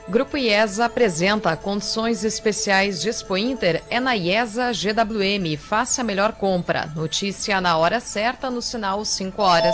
Grupo IESA apresenta condições especiais de Expo Inter é na IESA GWM. Faça a melhor compra. Notícia na hora certa no sinal 5 horas.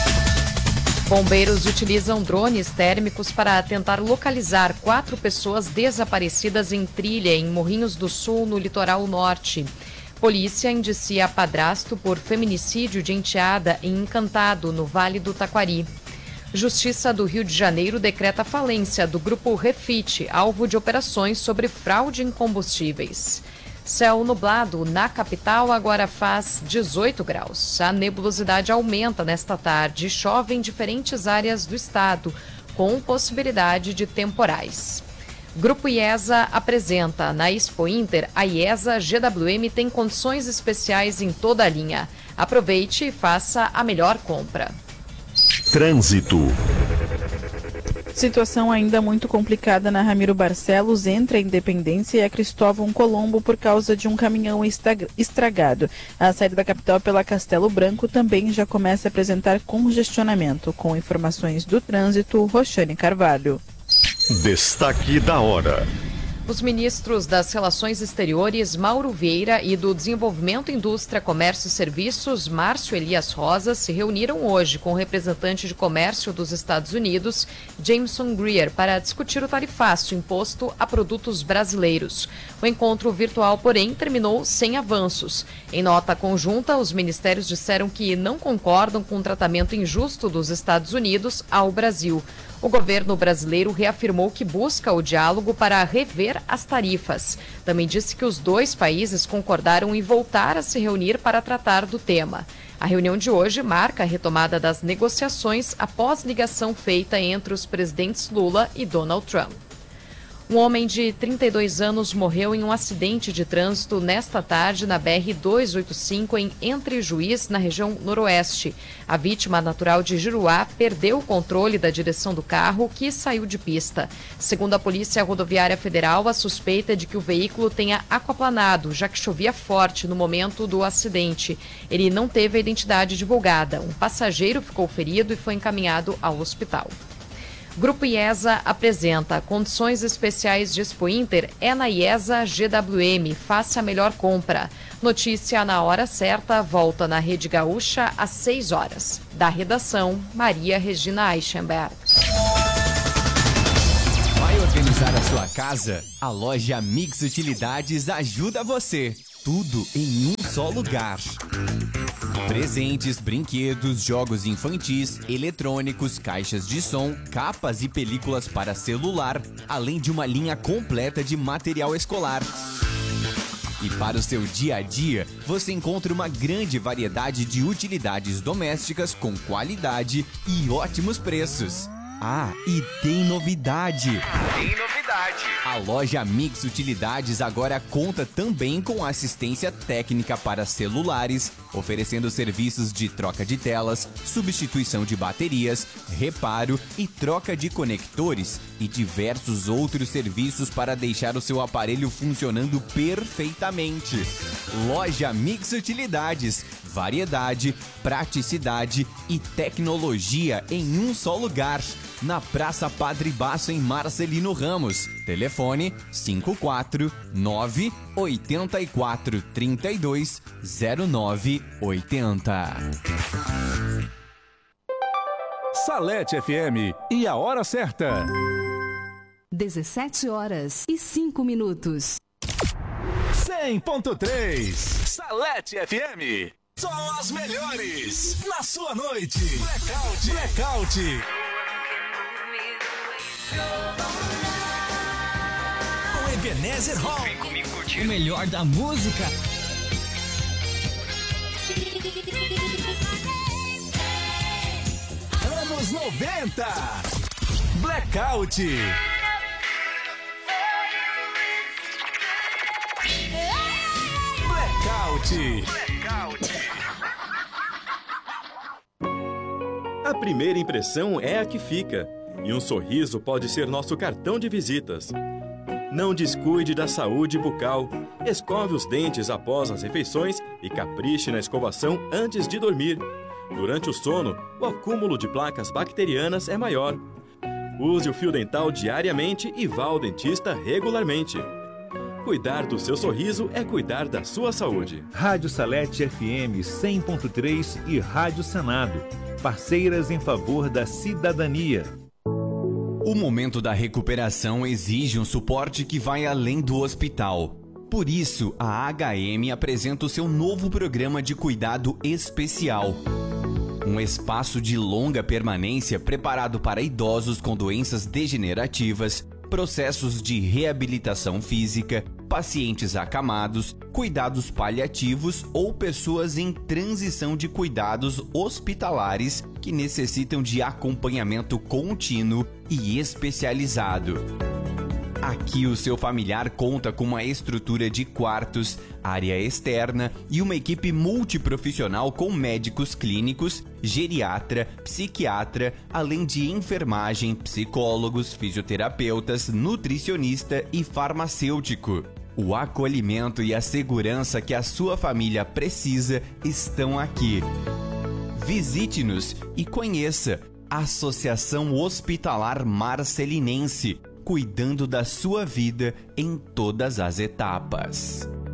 Bombeiros utilizam drones térmicos para tentar localizar 4 pessoas desaparecidas em trilha em Morrinhos do Sul, no litoral norte. Polícia indicia padrasto por feminicídio de enteada em Encantado, no Vale do Taquari. Justiça do Rio de Janeiro decreta falência do Grupo Refit, alvo de operações sobre fraude em combustíveis. Céu nublado na capital agora faz 18 graus. A nebulosidade aumenta nesta tarde e chove em diferentes áreas do estado, com possibilidade de temporais. Grupo IESA apresenta na Expo Inter, a IESA GWM tem condições especiais em toda a linha. Aproveite e faça a melhor compra. Trânsito. Situação ainda muito complicada na Ramiro Barcelos, entre a Independência e a Cristóvão Colombo, por causa de um caminhão estragado. A saída da capital pela Castelo Branco também já começa a apresentar congestionamento. Com informações do trânsito, Roxane Carvalho. Destaque da hora. Os ministros das Relações Exteriores, Mauro Vieira, e do Desenvolvimento, Indústria, Comércio e Serviços, Márcio Elias Rosa, se reuniram hoje com o representante de comércio dos Estados Unidos, Jameson Greer, para discutir o tarifaço imposto a produtos brasileiros. O encontro virtual, porém, terminou sem avanços. Em nota conjunta, os ministérios disseram que não concordam com o tratamento injusto dos Estados Unidos ao Brasil. O governo brasileiro reafirmou que busca o diálogo para rever as tarifas. Também disse que os dois países concordaram em voltar a se reunir para tratar do tema. A reunião de hoje marca a retomada das negociações após ligação feita entre os presidentes Lula e Donald Trump. Um homem de 32 anos morreu em um acidente de trânsito nesta tarde na BR-285 em Entre Juiz, na região noroeste. A vítima, natural de Juruá, perdeu o controle da direção do carro, que saiu de pista. Segundo a Polícia Rodoviária Federal, a suspeita é de que o veículo tenha aquaplanado, já que chovia forte no momento do acidente. Ele não teve a identidade divulgada. Um passageiro ficou ferido e foi encaminhado ao hospital. Grupo IESA apresenta condições especiais de Expo Inter é na IESA GWM. Faça a melhor compra. Notícia na hora certa, volta na Rede Gaúcha às 6 horas. Da redação, Maria Regina Eichenberg. Vai organizar a sua casa? A loja Mix Utilidades ajuda você. Tudo em um só lugar. Presentes, brinquedos, jogos infantis, eletrônicos, caixas de som, capas e películas para celular, além de uma linha completa de material escolar. E para o seu dia a dia, você encontra uma grande variedade de utilidades domésticas com qualidade e ótimos preços. Ah, e tem novidade! A loja Mix Utilidades agora conta também com assistência técnica para celulares, oferecendo serviços de troca de telas, substituição de baterias, reparo e troca de conectores e diversos outros serviços para deixar o seu aparelho funcionando perfeitamente. Loja Mix Utilidades, variedade, praticidade e tecnologia em um só lugar. Na Praça Padre Baço, em Marcelino Ramos. Telefone 54984320980. Salete FM e a hora certa. 17 horas e 5 minutos. 100.3 Salete FM. Só as melhores na sua noite. Blackout. Com Ebenezer Hall. Vem comigo curtir o melhor da música. Anos 90. Blackout. A primeira impressão é a que fica, e um sorriso pode ser nosso cartão de visitas. Não descuide da saúde bucal. Escove os dentes após as refeições e capriche na escovação antes de dormir. Durante o sono, o acúmulo de placas bacterianas é maior. Use o fio dental diariamente e vá ao dentista regularmente. Cuidar do seu sorriso é cuidar da sua saúde. Rádio Salete FM 100.3 e Rádio Senado, parceiras em favor da cidadania. O momento da recuperação exige um suporte que vai além do hospital. Por isso, a HM apresenta o seu novo programa de cuidado especial. Um espaço de longa permanência preparado para idosos com doenças degenerativas, processos de reabilitação física, pacientes acamados, cuidados paliativos ou pessoas em transição de cuidados hospitalares que necessitam de acompanhamento contínuo e especializado. Aqui o seu familiar conta com uma estrutura de quartos, área externa e uma equipe multiprofissional com médicos clínicos, geriatra, psiquiatra, além de enfermagem, psicólogos, fisioterapeutas, nutricionista e farmacêutico. O acolhimento e a segurança que a sua família precisa estão aqui. Visite-nos e conheça a Associação Hospitalar Marcelinense, cuidando da sua vida em todas as etapas.